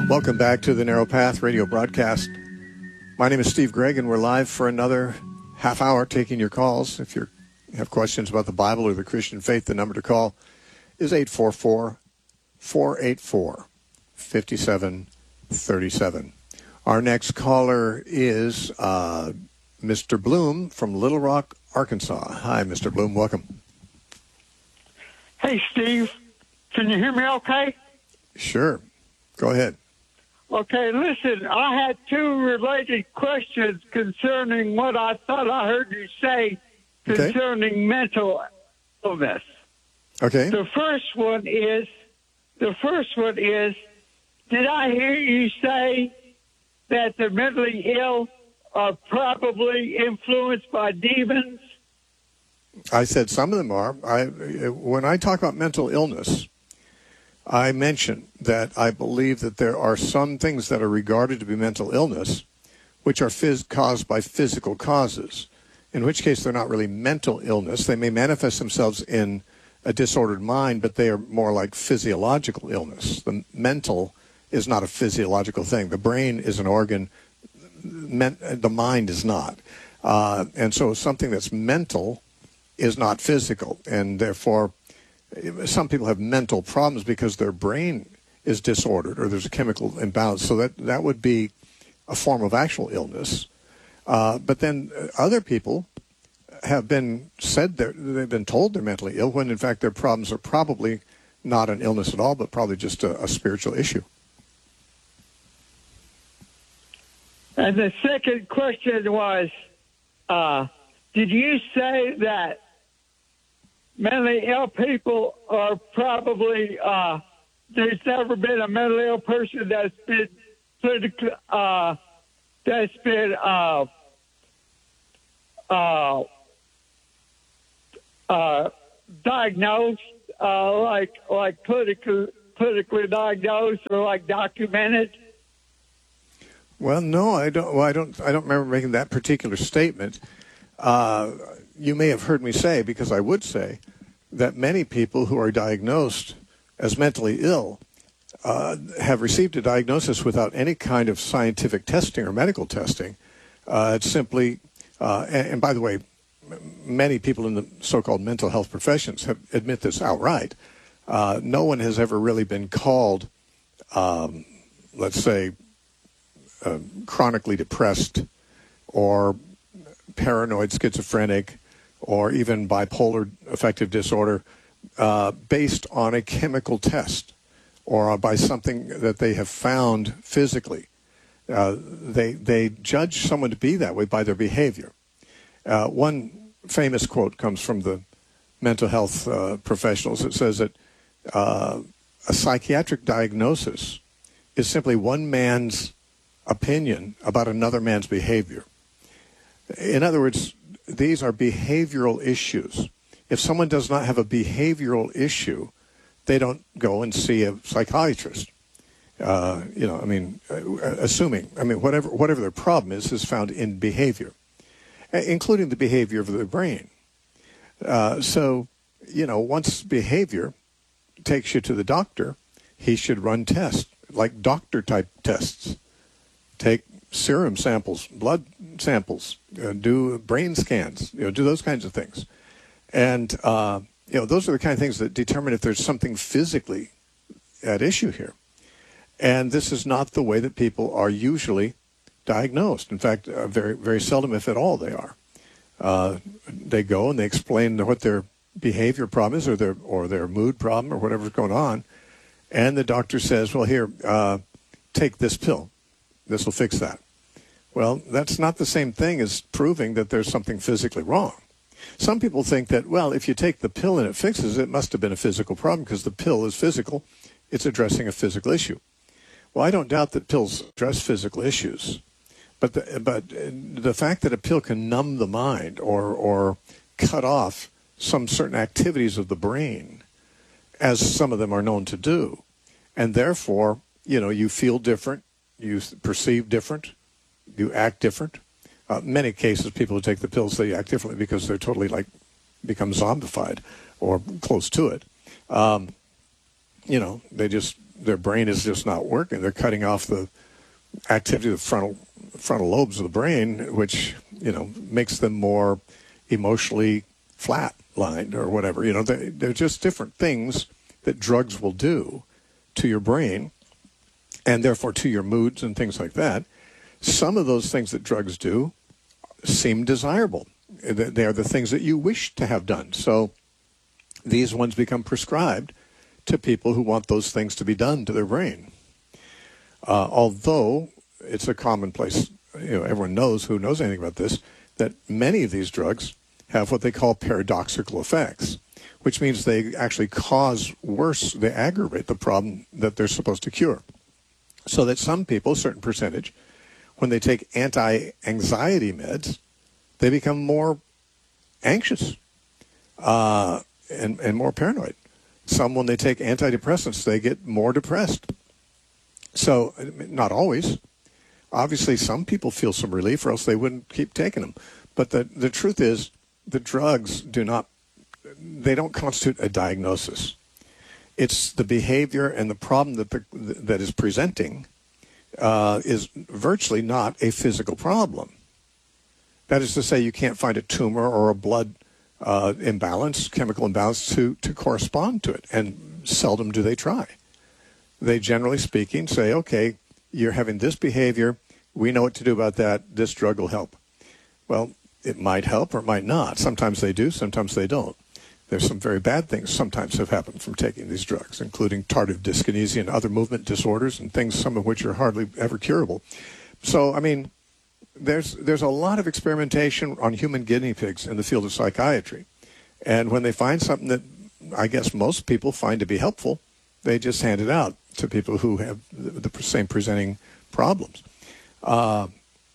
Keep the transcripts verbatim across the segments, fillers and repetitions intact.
Welcome back to the Narrow Path radio broadcast. My name is Steve Gregg, and we're live for another half hour taking your calls. If you have questions about the Bible or the Christian faith, the number to call is eight four four, four eight four, five seven three seven. Our next caller is uh, Mister Bloom from Little Rock, Arkansas. Hi, Mister Bloom. Welcome. Hey, Steve. Can you hear me okay? Sure. Go ahead. Okay, listen, I had two related questions concerning what I thought I heard you say concerning okay. mental illness. Okay. The first one is, the first one is, did I hear you say that the mentally ill are probably influenced by demons? I said some of them are. I, when I talk about mental illness, I mentioned that I believe that there are some things that are regarded to be mental illness, which are phys- caused by physical causes, in which case they're not really mental illness. They may manifest themselves in a disordered mind, but they are more like physiological illness. The mental is not a physiological thing. The brain is an organ. Men- the mind is not. Uh, and so something that's mental is not physical, and therefore some people have mental problems because their brain is disordered or there's a chemical imbalance. So that, that would be a form of actual illness. Uh, but then other people have been said they're, they've been told they're mentally ill when in fact their problems are probably not an illness at all, but probably just a, a spiritual issue. And the second question was, uh, did you say that mentally ill people are probably, uh, there's never been a mentally ill person that's been politically, uh, that's been, uh, uh, uh, diagnosed, uh, like, like politically, politically diagnosed or like documented? Well, no, I don't, well, I don't, I don't remember making that particular statement. Uh, you may have heard me say, because I would say, that many people who are diagnosed as mentally ill uh, have received a diagnosis without any kind of scientific testing or medical testing. Uh, it's simply, uh, and, and by the way, m- many people in the so-called mental health professions have admit this outright. Uh, no one has ever really been called, um, let's say, uh, chronically depressed or paranoid schizophrenic or even bipolar affective disorder uh, based on a chemical test or by something that they have found physically. Uh, they they judge someone to be that way by their behavior. Uh, one famous quote comes from the mental health uh, professionals. It says that uh, a psychiatric diagnosis is simply one man's opinion about another man's behavior. In other words, these are behavioral issues. If someone does not have a behavioral issue, they don't go and see a psychiatrist. Uh, you know, I mean, uh, assuming, I mean, whatever whatever their problem is, is found in behavior, including the behavior of the brain. Uh, so, you know, once behavior takes you to the doctor, he should run tests, like doctor-type tests. Take serum samples, blood samples, uh, do brain scans, you know, do those kinds of things. And, uh, you know, those are the kind of things that determine if there's something physically at issue here. And this is not the way that people are usually diagnosed. In fact, uh, very, very seldom, if at all, they are. Uh, they go and they explain what their behavior problem is or their, or their mood problem or whatever's going on. And the doctor says, well, here, uh, take this pill. This will fix that. Well, that's not the same thing as proving that there's something physically wrong. Some people think that, well, if you take the pill and it fixes it, it must have been a physical problem because the pill is physical. It's addressing a physical issue. Well, I don't doubt that pills address physical issues. But the, but the fact that a pill can numb the mind or, or cut off some certain activities of the brain, as some of them are known to do, and therefore, you know, you feel different, you perceive different, you act different. Uh, many cases, people who take the pills, they act differently because they're totally like become zombified or close to it. Um, you know, they just their brain is just not working. They're cutting off the activity of the frontal frontal lobes of the brain, which, you know, makes them more emotionally flat-lined or whatever. You know, they, they're just different things that drugs will do to your brain and therefore to your moods and things like that. Some of those things that drugs do seem desirable. They are the things that you wish to have done. So these ones become prescribed to people who want those things to be done to their brain. Uh, although it's a commonplace, you know, everyone knows who knows anything about this, that many of these drugs have what they call paradoxical effects, which means they actually cause worse, they aggravate the problem that they're supposed to cure. So that some people, a certain percentage, when they take anti-anxiety meds, they become more anxious uh, and, and more paranoid. Some, when they take antidepressants, they get more depressed. So, not always. Obviously, some people feel some relief, or else they wouldn't keep taking them. But the, the truth is, the drugs do not, they don't constitute a diagnosis. It's the behavior and the problem that the, that is presenting uh, is virtually not a physical problem. That is to say, you can't find a tumor or a blood uh, imbalance, chemical imbalance, to, to correspond to it. And seldom do they try. They, generally speaking, say, okay, you're having this behavior. We know what to do about that. This drug will help. Well, it might help or it might not. Sometimes they do, sometimes they don't. There's some very bad things sometimes have happened from taking these drugs, including tardive dyskinesia and other movement disorders and things, some of which are hardly ever curable. So, I mean, there's there's a lot of experimentation on human guinea pigs in the field of psychiatry. And when they find something that I guess most people find to be helpful, they just hand it out to people who have the, the same presenting problems. Uh,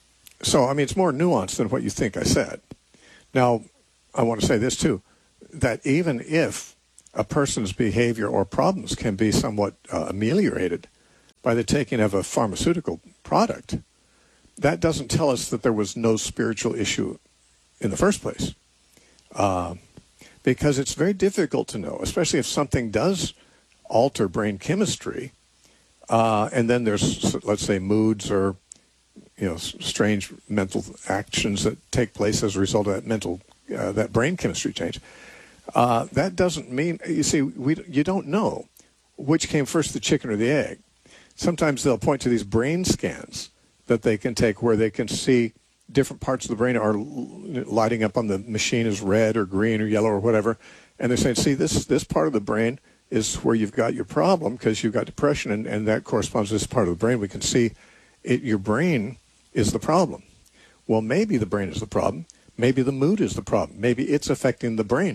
so, I mean, it's more nuanced than what you think I said. Now, I want to say this, too, that even if a person's behavior or problems can be somewhat uh, ameliorated by the taking of a pharmaceutical product, that doesn't tell us that there was no spiritual issue in the first place. Uh, because it's very difficult to know, especially if something does alter brain chemistry, uh, and then there's, let's say, moods or, you know, strange mental actions that take place as a result of that mental, uh, that brain chemistry change. Uh, that doesn't mean, you see, we you don't know which came first, the chicken or the egg. Sometimes they'll point to these brain scans that they can take where they can see different parts of the brain are lighting up on the machine as red or green or yellow or whatever. And they're saying, see, this this part of the brain is where you've got your problem because you've got depression, and, and that corresponds to this part of the brain. We can see it, your brain is the problem. Well, maybe the brain is the problem. Maybe the mood is the problem. Maybe it's affecting the brain.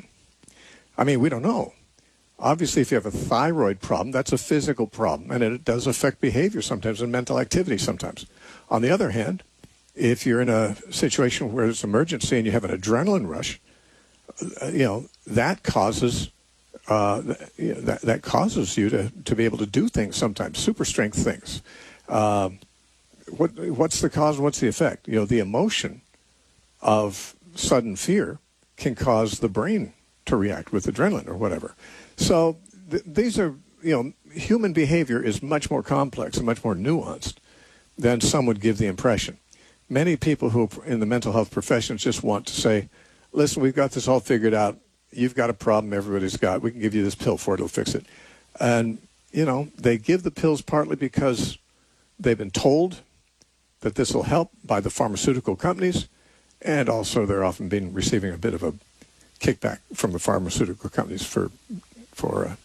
I mean, we don't know. Obviously, if you have a thyroid problem, that's a physical problem, and it does affect behavior sometimes and mental activity sometimes. On the other hand, if you're in a situation where it's emergency and you have an adrenaline rush, you know, that causes uh, that, that causes you to, to be able to do things sometimes, super strength things. Uh, what what's the cause and what's the effect? You know, the emotion of sudden fear can cause the brain to react with adrenaline or whatever. So th- these are, you know, human behavior is much more complex and much more nuanced than some would give the impression. Many people who are in the mental health professions just want to say, listen, we've got this all figured out. You've got a problem everybody's got. We can give you this pill for it. It'll fix it. And, you know, they give the pills partly because they've been told that this will help by the pharmaceutical companies, and also they're often been receiving a bit of a kickback from the pharmaceutical companies for, for uh,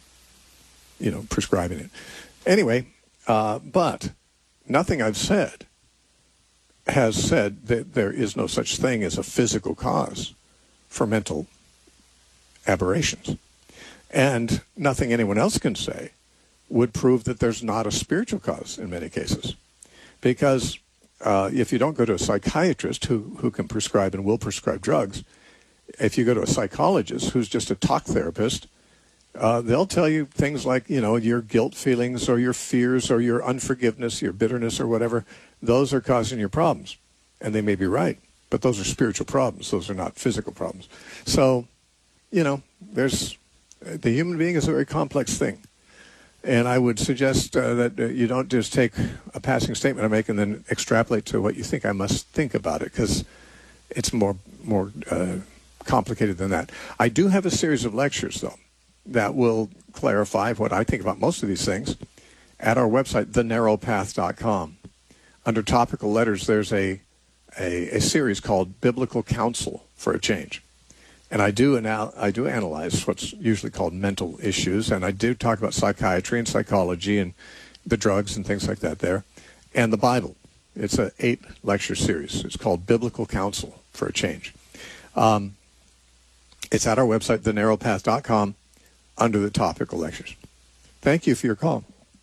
you know, prescribing it. Anyway, uh, but nothing I've said has said that there is no such thing as a physical cause for mental aberrations. And nothing anyone else can say would prove that there's not a spiritual cause in many cases. Because uh, if you don't go to a psychiatrist who, who can prescribe and will prescribe drugs, if you go to a psychologist who's just a talk therapist, uh, they'll tell you things like, you know, your guilt feelings or your fears or your unforgiveness, your bitterness or whatever, those are causing your problems. And they may be right, but those are spiritual problems. Those are not physical problems. So, you know, there's the human being is a very complex thing. And I would suggest uh, that uh, you don't just take a passing statement I make and then extrapolate to what you think I must think about it, because it's more more uh, complicated than that. I do have a series of lectures, though, that will clarify what I think about most of these things at our website, the narrow path dot com. Under topical letters, there's a, a, a series called Biblical Counsel for a Change. And I do anal- I do analyze what's usually called mental issues, and I do talk about psychiatry and psychology and the drugs and things like that there, and the Bible. It's an eight-lecture series. It's called Biblical Counsel for a Change. Um, it's at our website, the narrow path dot com, under the topical lectures. Thank you for your call.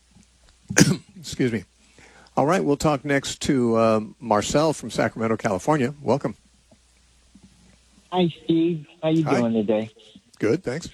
Excuse me. All right, we'll talk next to uh, Marcel from Sacramento, California. Welcome. Hi, Steve. How you Hi. doing today? Good, thanks.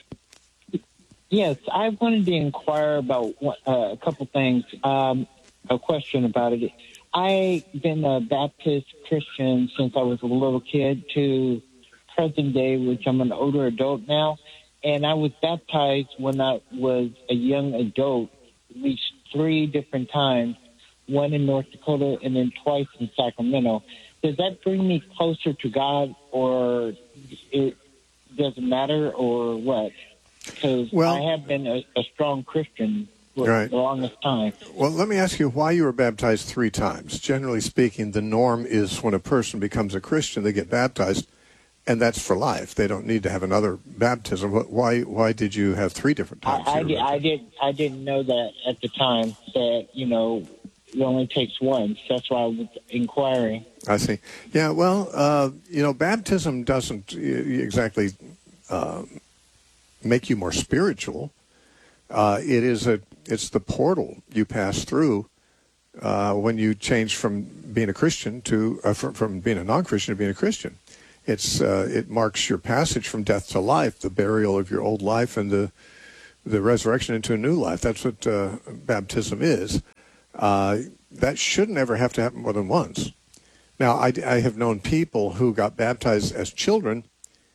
Yes, I wanted to inquire about what, uh, a couple things. Um, a question about it. I've been a Baptist Christian since I was a little kid to present day, which I'm an older adult now. And I was baptized when I was a young adult, at least three different times, one in North Dakota and then twice in Sacramento. Does that bring me closer to God, or it doesn't matter, or what? Because Well, I have been a, a strong Christian for right. the longest time. Well, let me ask you why you were baptized three times. Generally speaking, the norm is when a person becomes a Christian, they get baptized, and that's for life. They don't need to have another baptism. Why Why did you have three different times? I, I, did, I, did, I didn't know that at the time, that, you know, it only takes once. That's why I was inquiring. I see. Yeah, well, uh, you know, baptism doesn't exactly uh, make you more spiritual. Uh, it is a, it's the portal you pass through uh, when you change from being a Christian to, uh, from, from being a non-Christian to being a Christian. It's, uh, it marks your passage from death to life, the burial of your old life and the, the resurrection into a new life. That's what uh, baptism is. Uh, that shouldn't ever have to happen more than once. Now, I, I have known people who got baptized as children,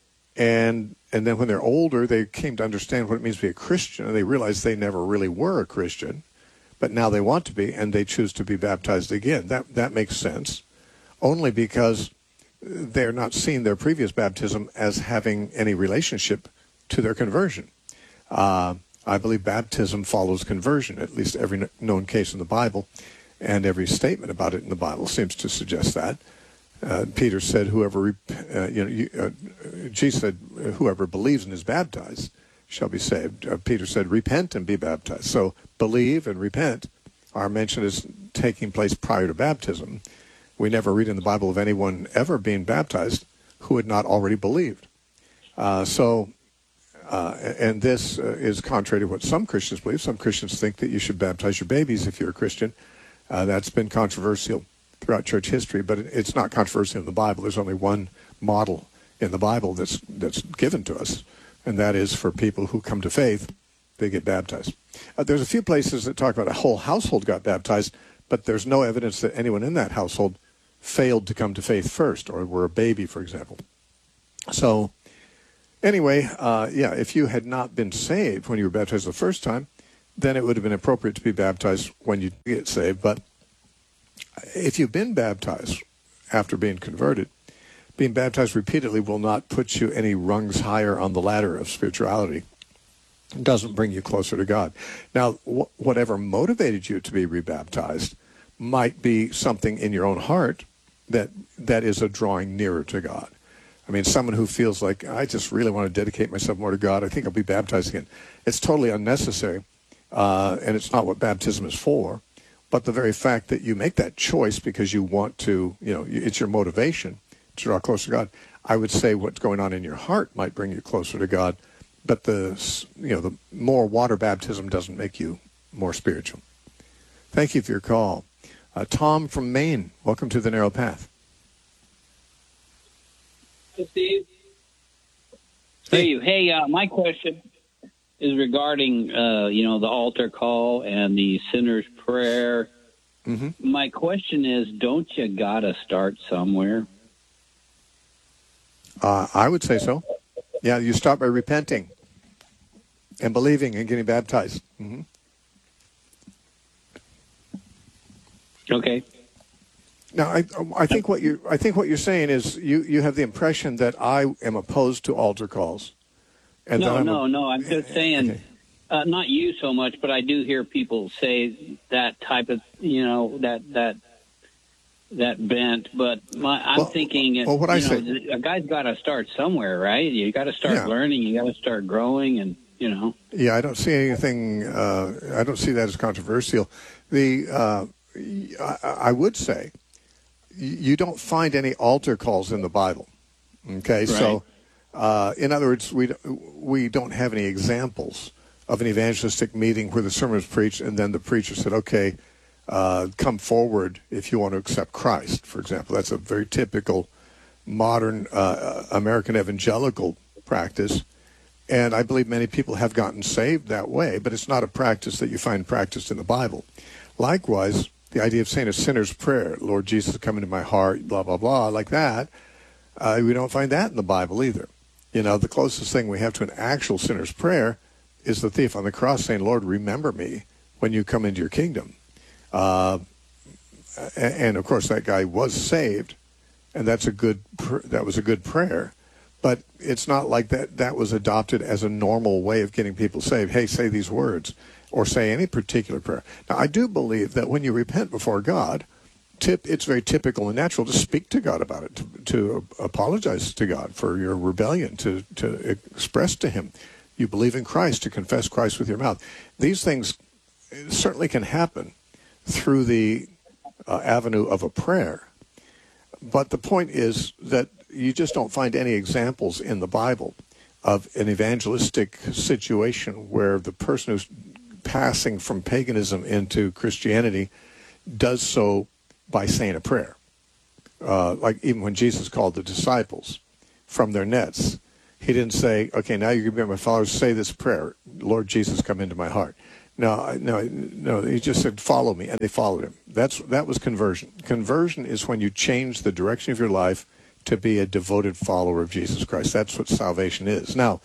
and and then when they're older, they came to understand what it means to be a Christian, and they realized they never really were a Christian, but now they want to be, and they choose to be baptized again. That that makes sense, only because they're not seeing their previous baptism as having any relationship to their conversion. Uh, I believe baptism follows conversion, at least every known case in the Bible, and every statement about it in the Bible seems to suggest that. Uh, Peter said, "Whoever, uh, you know, you, uh, Jesus said, whoever believes and is baptized shall be saved." Uh, Peter said, "Repent and be baptized." So believe and repent are mentioned as taking place prior to baptism. We never read in the Bible of anyone ever being baptized who had not already believed. Uh, so. Uh, and this uh, is contrary to what some Christians believe. Some Christians think that you should baptize your babies if you're a Christian. Uh, that's been controversial throughout church history, but it, it's not controversial in the Bible. There's only one model in the Bible that's that's given to us, and that is for people who come to faith, they get baptized. Uh, there's a few places that talk about a whole household got baptized, but there's no evidence that anyone in that household failed to come to faith first, or were a baby, for example. So anyway, uh, yeah, if you had not been saved when you were baptized the first time, then it would have been appropriate to be baptized when you get saved. But if you've been baptized after being converted, being baptized repeatedly will not put you any rungs higher on the ladder of spirituality. It doesn't bring you closer to God. Now, wh- whatever motivated you to be rebaptized might be something in your own heart that that is a drawing nearer to God. I mean, someone who feels like, I just really want to dedicate myself more to God, I think I'll be baptized again. It's totally unnecessary, uh, and it's not what baptism is for. But the very fact that you make that choice because you want to, you know, it's your motivation to draw closer to God, I would say what's going on in your heart might bring you closer to God. But the, you know, the more water baptism doesn't make you more spiritual. Thank you for your call. Uh, Tom from Maine, welcome to the Narrow Path. Steve. Hey, you. Hey, uh, my question is regarding, uh, you know, the altar call and the sinner's prayer. Mm-hmm. My question is, don't you gotta start somewhere? Uh, I would say so. Yeah, you start by repenting and believing and getting baptized. Mm-hmm. Okay. Now, I, I think what you I think what you're saying is you, you have the impression that I am opposed to altar calls. And no, that I'm no, a, no. I'm just saying, okay. uh, not you so much, but I do hear people say that type of, you know, that that that bent. But my, I'm Well, thinking, well, what you I know, say- a guy's got to start somewhere, right? You got to start Yeah. learning. You got to start growing, and you know. Yeah, I don't see anything. Uh, I don't see that as controversial. The uh, I, I would say you don't find any altar calls in the Bible. Okay, Right. so uh, in other words, we we don't have any examples of an evangelistic meeting where the sermon was preached and then the preacher said, "Okay, uh, come forward if you want to accept Christ." For example, that's a very typical modern uh, American evangelical practice. And I believe many people have gotten saved that way, but it's not a practice that you find practiced in the Bible. Likewise, the idea of saying a sinner's prayer, Lord Jesus, come into my heart, blah, blah, blah, like that, uh, we don't find that in the Bible either. You know, the closest thing we have to an actual sinner's prayer is the thief on the cross saying, Lord, remember me when you come into your kingdom. Uh, and, and, of course, that guy was saved, and that's a good pr- that was a good prayer. But it's not like that that was adopted as a normal way of getting people saved. Hey, say these words or say any particular prayer. Now, I do believe that when you repent before God, tip, it's very typical and natural to speak to God about it, to, to apologize to God for your rebellion, to, to express to him you believe in Christ, to confess Christ with your mouth. These things certainly can happen through the uh, avenue of a prayer. But the point is that you just don't find any examples in the Bible of an evangelistic situation where the person who's passing from paganism into Christianity does so by saying a prayer. Uh, like even when Jesus called the disciples from their nets, he didn't say, okay, now you're going to be my followers, say this prayer, Lord Jesus, come into my heart. No, no, no. He just said, follow me, and they followed him. That's that was conversion. Conversion is when you change the direction of your life to be a devoted follower of Jesus Christ. That's what salvation is. Now,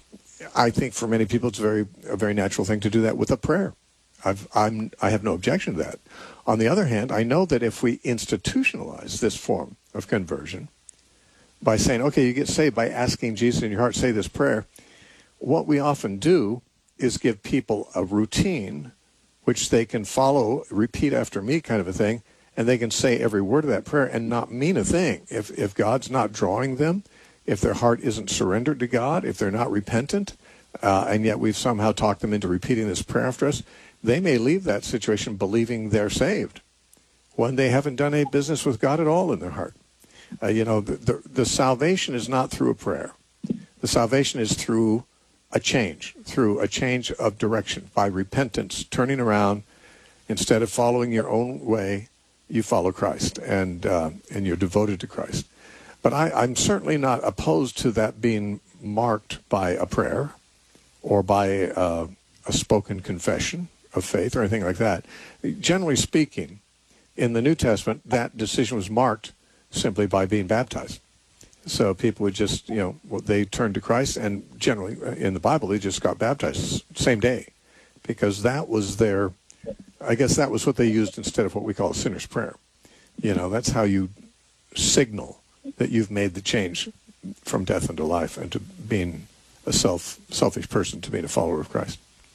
I think for many people, it's a very a very natural thing to do that with a prayer. I've, I'm I have no objection to that. On the other hand, I know that if we institutionalize this form of conversion by saying, okay, you get saved by asking Jesus in your heart, say this prayer, what we often do is give people a routine which they can follow, repeat after me kind of a thing, and they can say every word of that prayer and not mean a thing. If if God's not drawing them, if their heart isn't surrendered to God, if they're not repentant, uh, and yet we've somehow talked them into repeating this prayer after us, they may leave that situation believing they're saved when they haven't done any business with God at all in their heart. Uh, you know, the, the, the salvation is not through a prayer. The salvation is through a change, through a change of direction, by repentance, turning around. Instead of following your own way, you follow Christ, and uh, and you're devoted to Christ. But I, I'm certainly not opposed to that being marked by a prayer or by uh, a spoken confession of faith or anything like that. Generally speaking, in the New Testament, that decision was marked simply by being baptized. So people would just, you know, well, they turned to Christ, and generally in the Bible, they just got baptized same day, because that was their, I guess that was what they used instead of what we call a sinner's prayer. You know, that's how you signal that you've made the change from death unto life and to being a self selfish person to being a follower of Christ.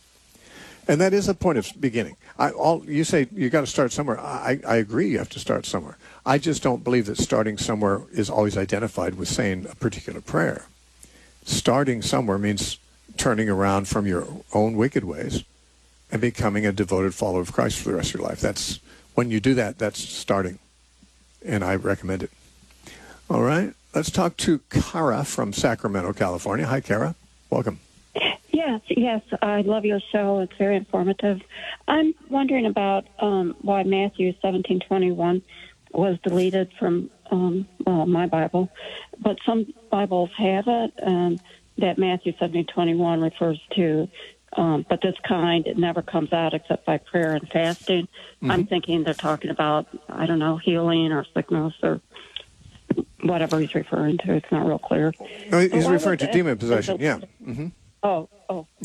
And that is a point of beginning. I, all you say you got to start somewhere. I, I agree. You have to start somewhere. I just don't believe that starting somewhere is always identified with saying a particular prayer. Starting somewhere means turning around from your own wicked ways and becoming a devoted follower of Christ for the rest of your life. That's when you do that. That's starting, and I recommend it. All right, let's talk to Kara from Sacramento, California. Hi, Kara. Welcome. Yes, yes, I love your show. It's very informative. I'm wondering about um, why Matthew seventeen twenty-one was deleted from um, well, my Bible, but some Bibles have it, um, that Matthew seventeen twenty-one refers to, um, but this kind, it never comes out except by prayer and fasting. Mm-hmm. I'm thinking they're talking about, I don't know, healing or sickness or whatever he's referring to. It's not real clear. No, he's referring to demon possession, yeah. Mm-hmm. Oh, oh. Yeah.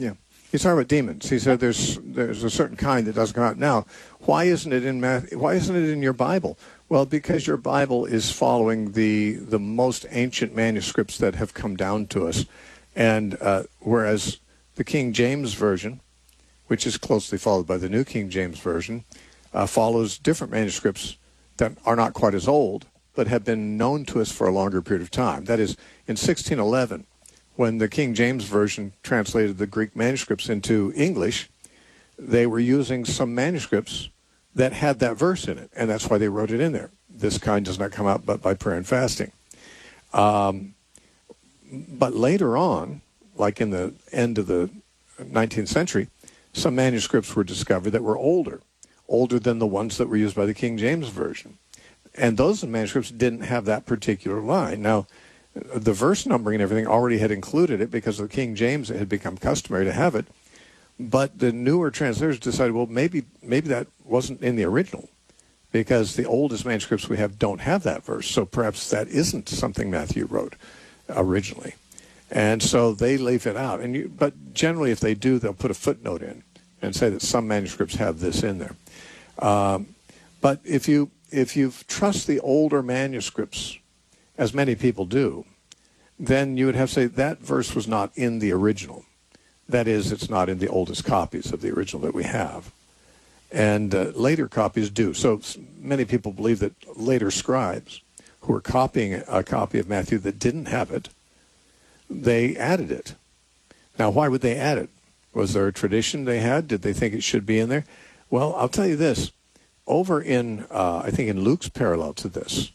He's talking about demons. He said there's there's a certain kind that doesn't come out. Now, why isn't it in Matthew, why isn't it in your Bible? Well, because your Bible is following the the most ancient manuscripts that have come down to us, and uh, whereas the King James Version, which is closely followed by the New King James Version, uh, follows different manuscripts that are not quite as old, but have been known to us for a longer period of time. That is, in sixteen eleven, when the King James Version translated the Greek manuscripts into English, they were using some manuscripts that had that verse in it, and that's why they wrote it in there. This kind does not come out but by prayer and fasting. Um, but later on, like in the end of the nineteenth century, some manuscripts were discovered that were older, older than the ones that were used by the King James Version. And those manuscripts didn't have that particular line. Now, the verse numbering and everything already had included it because of the King James. It had become customary to have it. But the newer translators decided, well, maybe maybe that wasn't in the original because the oldest manuscripts we have don't have that verse. So perhaps that isn't something Matthew wrote originally. And so they leave it out. And you, but generally, if they do, they'll put a footnote in and say that some manuscripts have this in there. Um, but if you if you trust the older manuscripts, as many people do, then you would have to say that verse was not in the original. That is, it's not in the oldest copies of the original that we have. And uh, later copies do. So many people believe that later scribes who were copying a copy of Matthew that didn't have it, they added it. Now, why would they add it? Was there a tradition they had? Did they think it should be in there? Well, I'll tell you this. Over in, uh, I think in Luke's parallel to this,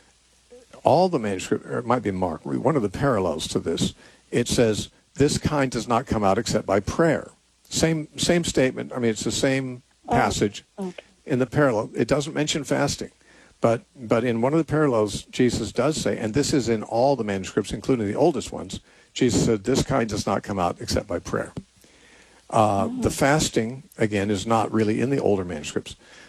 all the manuscript, or it might be Mark, one of the parallels to this, it says, this kind does not come out except by prayer. Same same statement. I mean, it's the same passage oh, okay. in the parallel. It doesn't mention fasting. But but in one of the parallels, Jesus does say, and this is in all the manuscripts, including the oldest ones, Jesus said, this kind does not come out except by prayer. Uh, oh. The fasting, again, is not really in the older manuscripts.